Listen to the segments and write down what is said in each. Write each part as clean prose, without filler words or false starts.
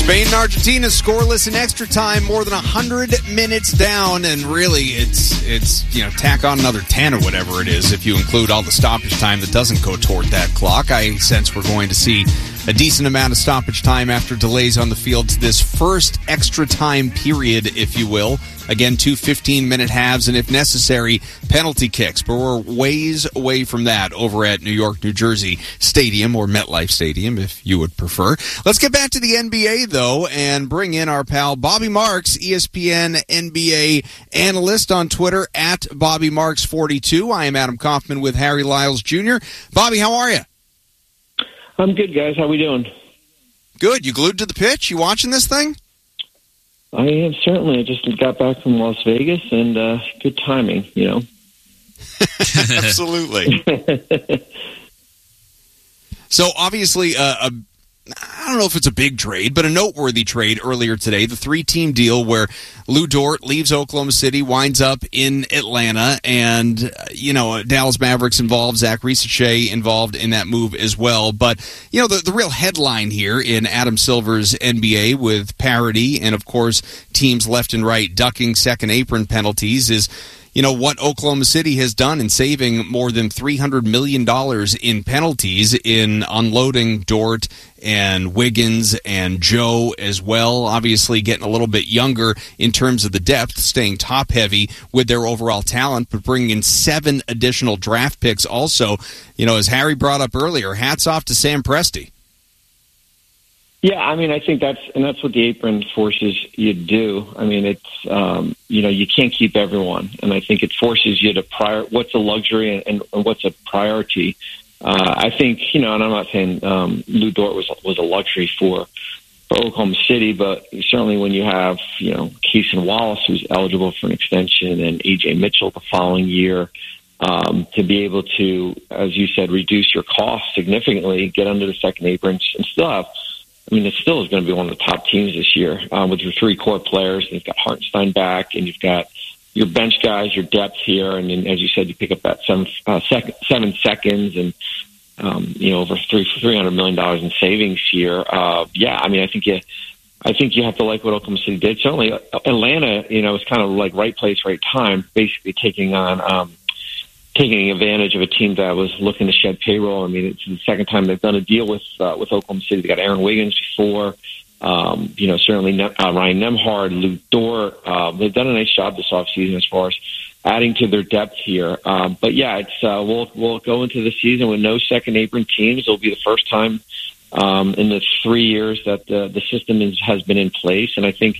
Spain and Argentina scoreless in extra time, more than 100 minutes down, and really it's tack on another 10 or whatever it is if you include all the stoppage time that doesn't go toward that clock. I sense we're going to see a decent amount of stoppage time after delays on the field to this first extra time period, if you will. Again, 2 15-minute halves, and if necessary, penalty kicks. But we're ways away from that over at New York, New Jersey Stadium, or MetLife Stadium, if you would prefer. Let's get back to the NBA, though, and bring in our pal Bobby Marks, ESPN NBA analyst on Twitter, at BobbyMarks42. I am Adam Kaufman with Harry Lyles Jr. Bobby, how are you? I'm good, guys. How we doing? Good. You glued to the pitch? You watching this thing? I am, certainly. I just got back from Las Vegas, and good timing, Absolutely. So, obviously, I don't know if it's a big trade, but a noteworthy trade earlier today. The 3-team deal where Lou Dort leaves Oklahoma City, winds up in Atlanta, and, Dallas Mavericks involved, Zach Risache involved in that move as well. But, the real headline here in Adam Silver's NBA with parity and, of course, teams left and right ducking second apron penalties is what Oklahoma City has done in saving more than $300 million in penalties in unloading Dort and Wiggins and Joe as well. Obviously getting a little bit younger in terms of the depth, staying top-heavy with their overall talent, but bringing in 7 additional draft picks also. As Harry brought up earlier, hats off to Sam Presti. Yeah, I think that's what the apron forces you to do. It's, you can't keep everyone. And I think it forces you to what's a luxury and what's a priority. I think, and I'm not saying Lou Dort was a luxury for Oklahoma City, but certainly when you have, Keeson Wallace, who's eligible for an extension, and A.J. Mitchell the following year, to be able to, as you said, reduce your costs significantly, get under the second apron, and still have, it still is going to be one of the top teams this year with your 3 core players. And you've got Hartenstein back, and you've got your bench guys, your depth here, and then, as you said, you pick up that 7 seconds and over $300 million in savings here. I think you have to like what Oklahoma City did. Certainly, Atlanta, is kind of like right place, right time, basically taking advantage of a team that was looking to shed payroll. It's the second time they've done a deal with Oklahoma City. They got Aaron Wiggins before, certainly Ryan Nembhard, Lou Dort. They've done a nice job this offseason as far as adding to their depth here. We'll go into the season with no second apron teams. It'll be the first time in the 3 years that the system has been in place, and I think.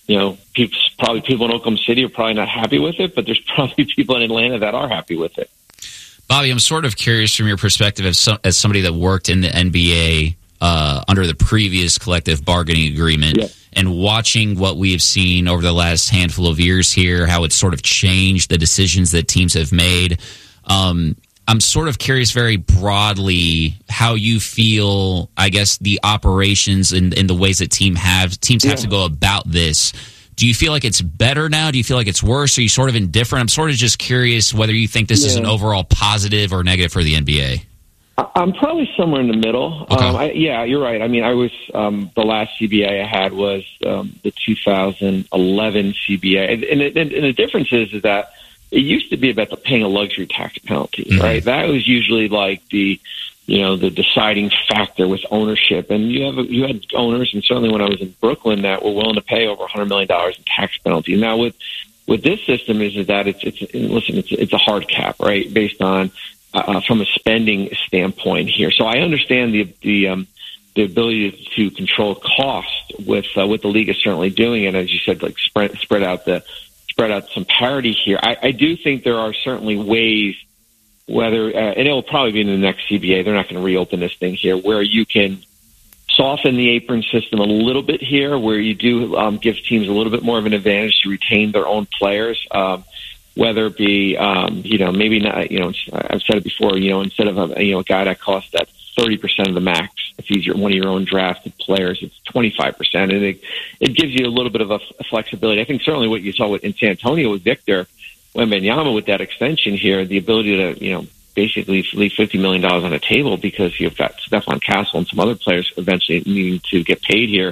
People in Oklahoma City are probably not happy with it, but there's probably people in Atlanta that are happy with it. Bobby, I'm sort of curious from your perspective as somebody that worked in the NBA under the previous collective bargaining agreement and watching what we have seen over the last handful of years here, how it's sort of changed the decisions that teams have made. I'm sort of curious very broadly how you feel, I guess, the operations and the ways that teams have to go about this. Do you feel like it's better now? Do you feel like it's worse? Are you sort of indifferent? I'm sort of just curious whether you think this is an overall positive or negative for the NBA. I'm probably somewhere in the middle. Okay. You're right. I was the last CBA I had was the 2011 CBA. And the difference is that it used to be about paying a luxury tax penalty, right? That was usually like the deciding factor with ownership. And you had owners, and certainly when I was in Brooklyn, that were willing to pay over $100 million in tax penalties. Now with this system is that it's a hard cap, right? Based on from a spending standpoint here. So I understand the ability to control cost with the league is certainly doing it, as you said, like spread out some parity here. I do think there are certainly ways, and it will probably be in the next CBA, they're not going to reopen this thing here, where you can soften the apron system a little bit here, where you do give teams a little bit more of an advantage to retain their own players, whether it be, maybe not, I've said it before, instead of a guy that costs that 30% of the max, if he's one of your own drafted players, it's 25%. And it gives you a little bit of a flexibility. I think certainly what you saw in San Antonio with Victor Wembanyama with that extension here, the ability to, basically leave $50 million on the table because you've got Stephon Castle and some other players eventually needing to get paid here.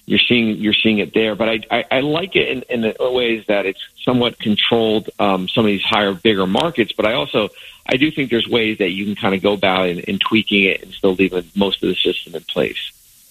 you're seeing it there. But I like it in the ways that it's somewhat controlled, some of these higher, bigger markets. But I do think there's ways that you can kind of go about in tweaking it and still leaving most of the system in place.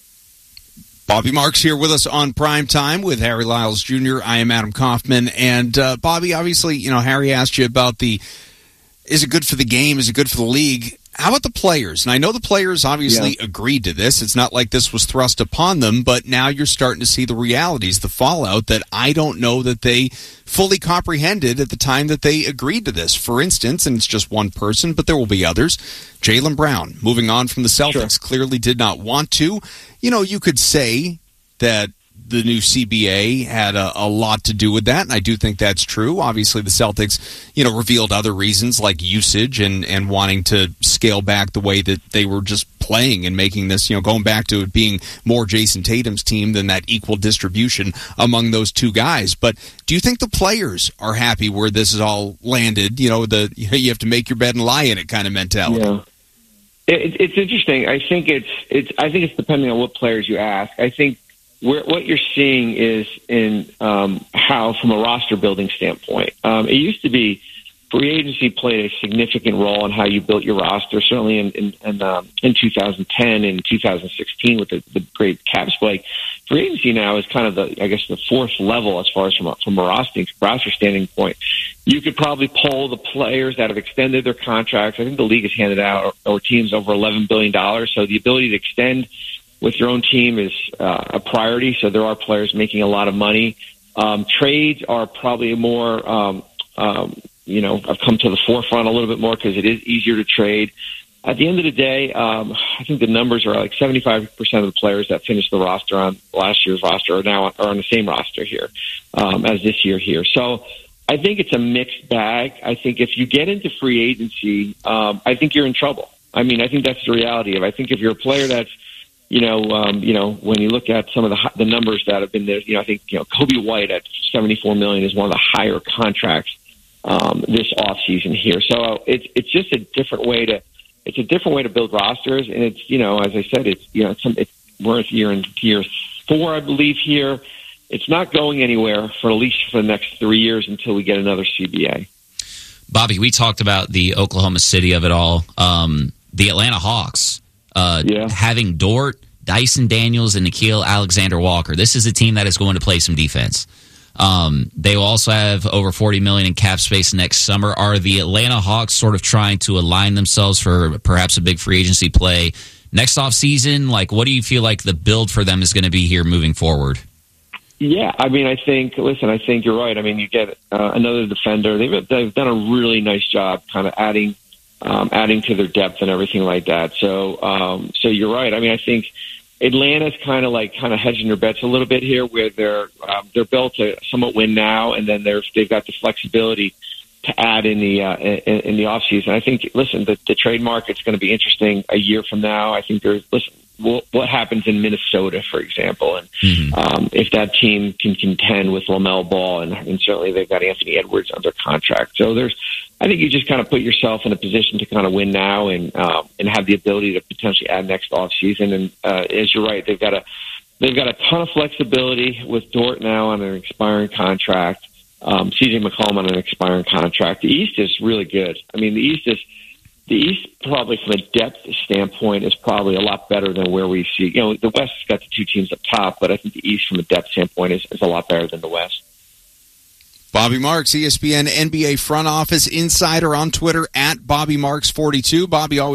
Bobby Marks here with us on Prime Time with Harry Lyles Jr. I am Adam Kaufman. And Bobby, obviously, Harry asked you about is it good for the game? Is it good for the league? How about the players? And I know the players obviously agreed to this. It's not like this was thrust upon them, but now you're starting to see the realities, the fallout that I don't know that they fully comprehended at the time that they agreed to this. For instance, and it's just one person, but there will be others, Jaylen Brown, moving on from the Celtics, clearly did not want to. You could say that the new CBA had a lot to do with that, and I do think that's true. Obviously, the Celtics, revealed other reasons like usage and wanting to scale back the way that they were just playing and making this, going back to it being more Jason Tatum's team than that equal distribution among those two guys. But do you think the players are happy where this is all landed? You have to make your bed and lie in it kind of mentality. Yeah. It's interesting. I think it's depending on what players you ask. I think what you're seeing is in how, from a roster building standpoint, it used to be free agency played a significant role in how you built your roster. Certainly in 2010 and 2016 with the great cap spike, free agency now is kind of the fourth level as far as from a roster standing point. You could probably poll the players that have extended their contracts. I think the league has handed out or teams over $11 billion. So the ability to extend with your own team is a priority. So there are players making a lot of money. Trades are probably more, have come to the forefront a little bit more because it is easier to trade. At the end of the day, I think the numbers are like 75% of the players that finished the roster on last year's roster are now on the same roster here as this year here. So I think it's a mixed bag. I think if you get into free agency, I think you're in trouble. I mean, I think that's the reality of it. I think if you're a player that's, when you look at some of the numbers that have been there, I think, Kobe White at $74 million is one of the higher contracts this offseason here. So it's just a different way to build rosters. And it's, as I said, we're in year 4, I believe here. It's not going anywhere for at least for the next 3 years until we get another CBA. Bobby, we talked about the Oklahoma City of it all. The Atlanta Hawks. Having Dort, Dyson Daniels, and Nickeil Alexander-Walker. This is a team that is going to play some defense. They will also have over $40 million in cap space next summer. Are the Atlanta Hawks sort of trying to align themselves for perhaps a big free agency play next offseason? Like, what do you feel like the build for them is going to be here moving forward? Yeah, I mean, I think you're right. I mean, you get another defender. They've done a really nice job kind of adding to their depth and everything like that. So you're right. I mean, I think Atlanta's kind of hedging their bets a little bit here, where they're built to somewhat win now, and then they've got the flexibility to add in the offseason. I think, listen, the trade market's going to be interesting a year from now. I think what happens in Minnesota, for example, and if that team can contend with LaMelo Ball, and certainly they've got Anthony Edwards under contract. So I think you just kind of put yourself in a position to kind of win now and have the ability to potentially add next off season. And as you're right, they've got a ton of flexibility with Dort now on an expiring contract. CJ McCollum on an expiring contract. The East is really good. I mean, the East probably from a depth standpoint is probably a lot better than where we see. The West has got the two teams up top, but I think the East from a depth standpoint is a lot better than the West. Bobby Marks, ESPN NBA front office insider on Twitter at BobbyMarks42. Bobby always